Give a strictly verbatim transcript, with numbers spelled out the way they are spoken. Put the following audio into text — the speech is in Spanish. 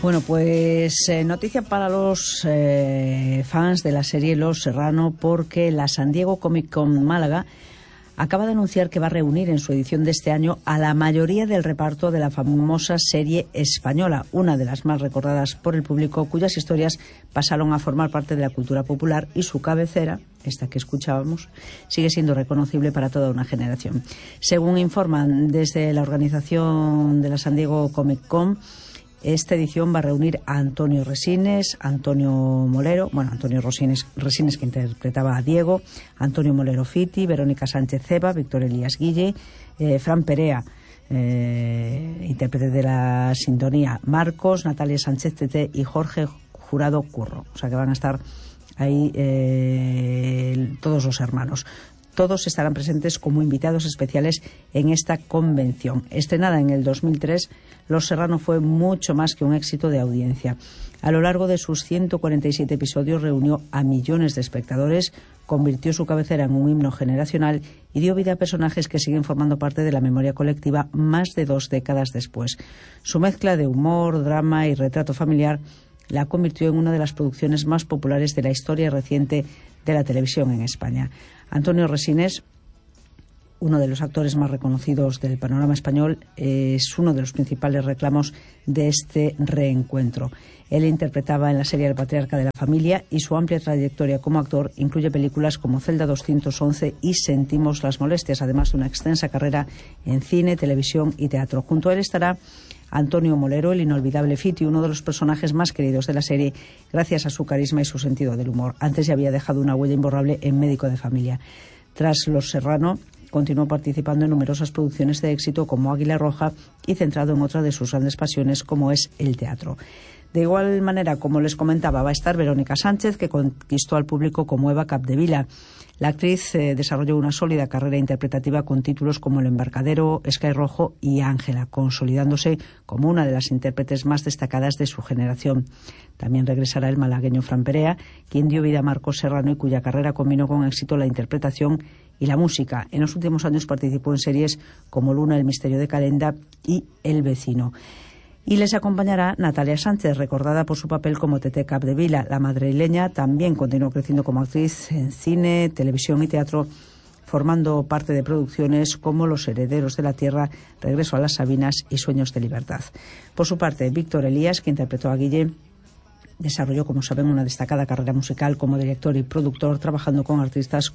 Bueno, pues eh, noticia para los eh, fans de la serie Los Serrano, porque la San Diego Comic Con Málaga acaba de anunciar que va a reunir en su edición de este año a la mayoría del reparto de la famosa serie española, una de las más recordadas por el público, cuyas historias pasaron a formar parte de la cultura popular, y su cabecera, esta que escuchábamos, sigue siendo reconocible para toda una generación. Según informan desde la organización de la San Diego Comic Con, esta edición va a reunir a Antonio Resines, Antonio Molero, bueno, Antonio Resines, Resines que interpretaba a Diego, Antonio Molero Fiti, Verónica Sánchez Ceba, Víctor Elías Guille, eh, Fran Perea, eh, intérprete de la sintonía, Marcos, Natalia Sánchez Tete y Jorge Jurado Curro. O sea que van a estar ahí eh, todos los hermanos. Todos estarán presentes como invitados especiales en esta convención. Estrenada en el dos mil tres, Los Serrano fue mucho más que un éxito de audiencia. A lo largo de sus ciento cuarenta y siete episodios reunió a millones de espectadores, convirtió su cabecera en un himno generacional y dio vida a personajes que siguen formando parte de la memoria colectiva más de dos décadas después. Su mezcla de humor, drama y retrato familiar la convirtió en una de las producciones más populares de la historia reciente de la televisión en España. Antonio Resines, uno de los actores más reconocidos del panorama español, es uno de los principales reclamos de este reencuentro. Él interpretaba en la serie El patriarca de la familia, y su amplia trayectoria como actor incluye películas como Celda doscientos once y Sentimos las molestias, además de una extensa carrera en cine, televisión y teatro. Junto a él estará Antonio Molero, el inolvidable Fiti, uno de los personajes más queridos de la serie gracias a su carisma y su sentido del humor. Antes ya había dejado una huella imborrable en Médico de Familia. Tras Los Serrano, continuó participando en numerosas producciones de éxito como Águila Roja y centrado en otra de sus grandes pasiones, como es el teatro. De igual manera, como les comentaba, va a estar Verónica Sánchez, que conquistó al público como Eva Capdevila. La actriz eh, desarrolló una sólida carrera interpretativa con títulos como El embarcadero, Sky Rojo y Ángela, consolidándose como una de las intérpretes más destacadas de su generación. También regresará el malagueño Fran Perea, quien dio vida a Marcos Serrano y cuya carrera combinó con éxito la interpretación y la música. En los últimos años participó en series como Luna, El misterio de Calenda y El vecino. Y les acompañará Natalia Sánchez, recordada por su papel como Tete Capdevila. La madrileña también continuó creciendo como actriz en cine, televisión y teatro, formando parte de producciones como Los herederos de la tierra, Regreso a las Sabinas y Sueños de libertad. Por su parte, Víctor Elías, que interpretó a Guille, desarrolló, como saben, una destacada carrera musical como director y productor, trabajando con artistas